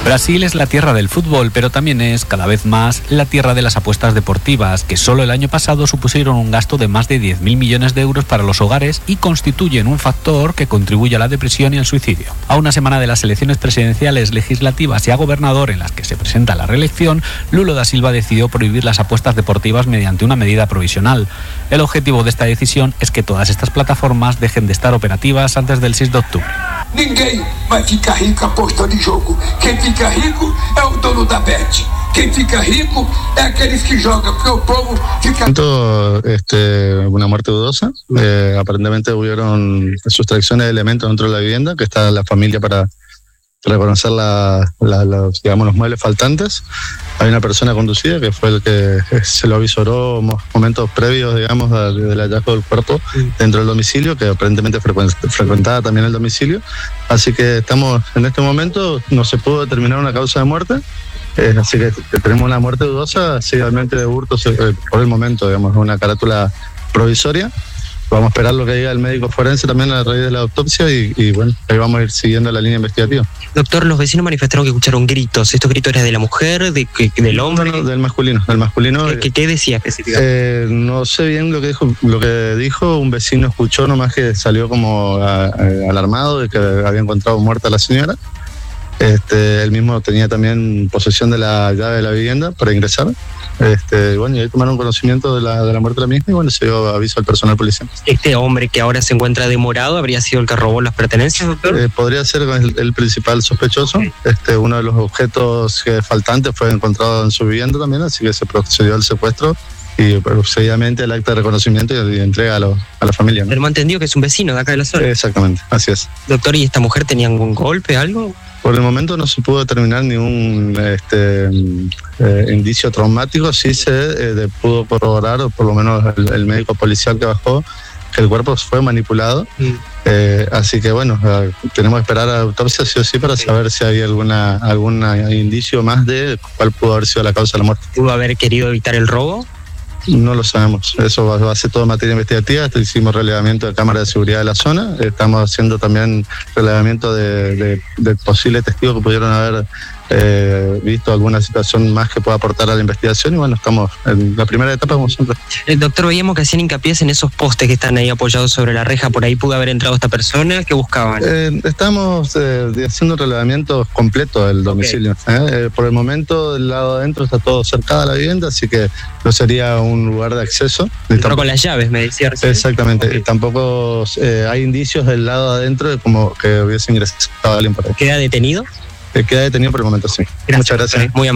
Brasil es la tierra del fútbol, pero también es, cada vez más, la tierra de las apuestas deportivas, que solo el año pasado supusieron un gasto de más de 10.000 millones de euros para los hogares y constituyen un factor que contribuye a la depresión y al suicidio. A una semana de las elecciones presidenciales, legislativas y a gobernador en las que se presenta la reelección, Lula da Silva decidió prohibir las apuestas deportivas mediante una medida provisional. El objetivo de esta decisión es que todas estas plataformas dejen de estar operativas antes del 6 de octubre. Ninguém vai ficar rico apostando em jogo. Quem fica rico é o dono da bet. Quem fica rico é aqueles que jogam, porque o povo fica... Una muerte dudosa. Aparentemente hubieron sustracciones de elementos dentro de la vivienda, que está la familia para reconocer los muebles faltantes. Hay una persona conducida que fue el que se lo avisoró momentos previos, digamos, del hallazgo del cuerpo dentro del domicilio, que aparentemente frecuentaba también el domicilio. Así que estamos, en este momento, no se pudo determinar una causa de muerte. Así que tenemos una muerte dudosa, realmente de hurto por el momento, digamos, una carátula provisoria. Vamos a esperar lo que diga el médico forense también a raíz de la autopsia y bueno, ahí vamos a ir siguiendo la línea investigativa. Doctor, los vecinos manifestaron que escucharon gritos. ¿Estos gritos eran de la mujer, del hombre? No, del masculino. ¿Qué decía específicamente? No sé bien lo que dijo. Un vecino escuchó nomás que salió como alarmado de que había encontrado muerta a la señora. Él mismo tenía también posesión de la llave de la vivienda para ingresar. Y ahí tomaron conocimiento de la muerte de la misma y bueno, se dio aviso al personal policial. ¿Este hombre que ahora se encuentra demorado habría sido el que robó las pertenencias, doctor? Podría ser el principal sospechoso. Uno de los objetos faltantes fue encontrado en su vivienda también, así que se procedió al secuestro y seguidamente el acta de reconocimiento y entrega a la familia, ¿no? Pero me ha entendido que es un vecino de acá de la zona. Exactamente, así es. Doctor, ¿y esta mujer tenía algún golpe, algo? Por el momento no se pudo determinar ningún indicio traumático. Sí se pudo corroborar, o por lo menos el médico policial que bajó, que el cuerpo fue manipulado. Así que bueno, tenemos que esperar a la autopsia sí o sí para saber si hay algún indicio más de cuál pudo haber sido la causa de la muerte. ¿Pudo haber querido evitar el robo? No lo sabemos, eso va a ser todo materia investigativa. Hicimos relevamiento de cámaras de seguridad de la zona, estamos haciendo también relevamiento de posibles testigos que pudieron haber visto alguna situación más que pueda aportar a la investigación y bueno, estamos en la primera etapa como siempre. Doctor, veíamos que hacían hincapié en esos postes que están ahí apoyados sobre la reja, por ahí pudo haber entrado esta persona. ¿Qué buscaban? Estamos haciendo un relevamiento completo del domicilio. Por el momento del lado adentro está todo cercado a la vivienda, así que no sería un lugar de acceso. Entró con las llaves, me decía recién. Exactamente, y tampoco hay indicios del lado adentro de como que hubiese ingresado alguien por ahí. ¿Queda detenido? Queda detenido por el momento, sí. Gracias. Muchas gracias. Muy